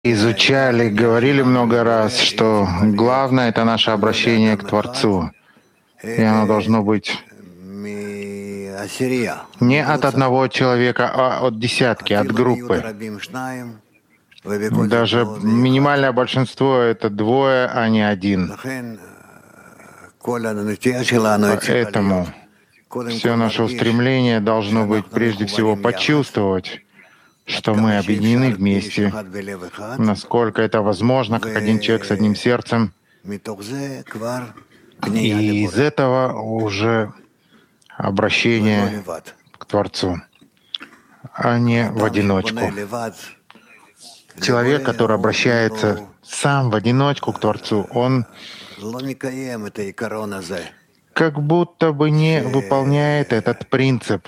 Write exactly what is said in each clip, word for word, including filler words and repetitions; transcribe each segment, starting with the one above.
изучали, говорили много раз, что главное — это наше обращение к Творцу. И оно должно быть не от одного человека, а от десятки, от группы. Даже минимальное большинство — это двое, а не один. Поэтому все наше устремление должно быть прежде всего почувствовать, что мы объединены вместе, насколько это возможно, как один человек с одним сердцем. И из этого уже обращение к Творцу, а не в одиночку. Человек, который обращается сам в одиночку к Творцу, он как будто бы не выполняет этот принцип.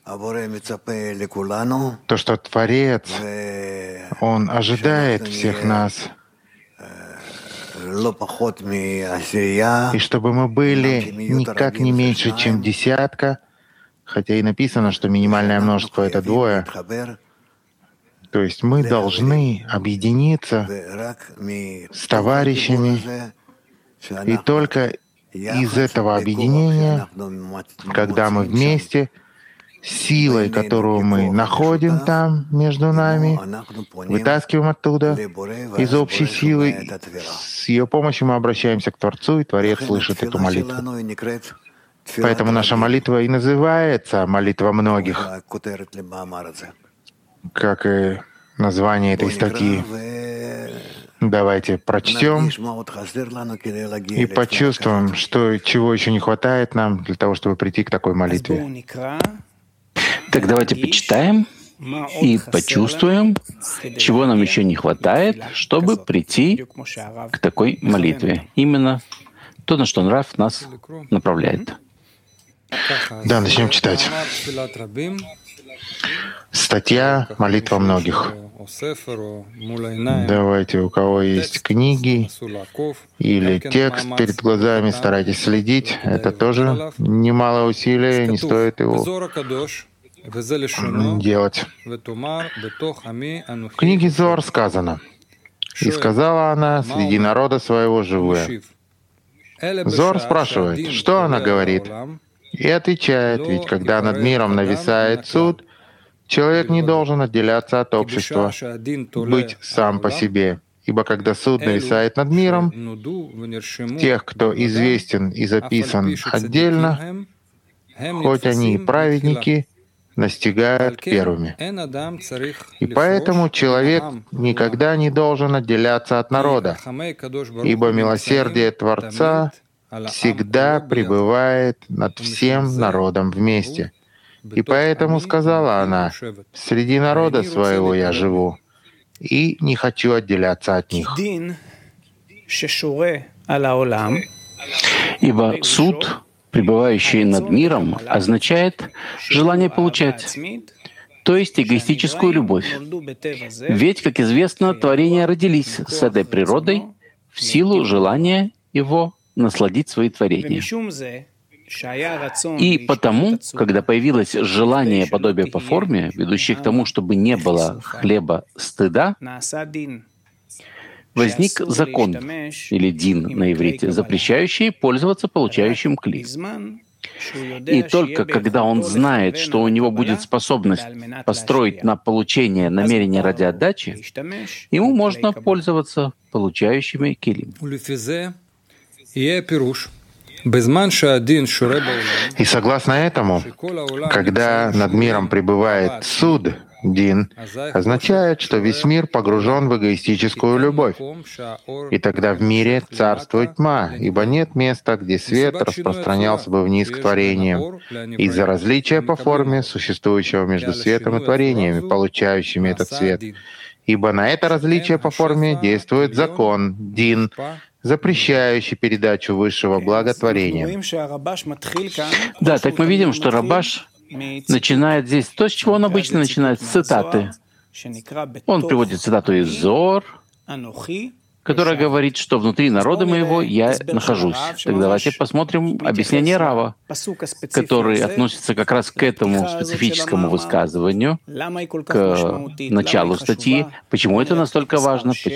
То, что Творец, Он ожидает всех нас, и чтобы мы были никак не меньше, чем десятка, хотя и написано, что минимальное множество — это двое, то есть мы должны объединиться с товарищами, и только из этого объединения, когда мы вместе, силой, которую мы находим там между нами, вытаскиваем оттуда из общей силы, с ее помощью мы обращаемся к Творцу, и Творец слышит эту молитву. Поэтому наша молитва и называется «Молитва многих», как и название этой статьи. Давайте прочтем и почувствуем, что, чего еще не хватает нам для того, чтобы прийти к такой молитве. Так давайте почитаем и почувствуем, чего нам еще не хватает, чтобы прийти к такой молитве. Именно то, на что нрав нас направляет. Да, начнем читать. Статья «Молитва многих». Давайте, у кого есть книги или текст перед глазами, старайтесь следить. Это тоже немалое усилие, не стоит его делать. В книге Зоар сказано: «И сказала она, среди народа своего живу я». Зоар спрашивает, что она говорит, и отвечает: ведь когда над миром нависает суд, человек не должен отделяться от общества, быть сам по себе. Ибо когда суд нависает над миром, тех, кто известен и записан отдельно, хоть они и праведники, настигают первыми. И поэтому человек никогда не должен отделяться от народа, ибо милосердие Творца всегда пребывает над всем народом вместе. И поэтому сказала она: «Среди народа своего я живу, и не хочу отделяться от них». Ибо суд, пребывающий над миром, означает желание получать, то есть эгоистическую любовь. Ведь, как известно, творения родились с этой природой в силу желания его насладить свои творения. И потому, когда появилось желание подобия по форме, ведущее к тому, чтобы не было хлеба стыда, возник закон, или дин на иврите, запрещающий пользоваться получающим кли. И только когда он знает, что у него будет способность построить на получение намерения ради отдачи, ему можно пользоваться получающими килим. И согласно этому, когда над миром пребывает суд, дин, означает, что весь мир погружен в эгоистическую любовь. И тогда в мире царствует тьма, ибо нет места, где свет распространялся бы вниз к творениям, из-за различия по форме, существующего между светом и творениями, получающими этот свет. Ибо на это различие по форме действует закон, дин, запрещающий передачу высшего благотворения. Да, так мы видим, что Рабаш начинает здесь то, с чего он обычно начинает, с цитаты. Он приводит цитату из Зоар, которая говорит, что внутри народа моего я нахожусь. Так давайте посмотрим объяснение Рава, который относится как раз к этому специфическому высказыванию, к началу статьи. Почему это настолько важно?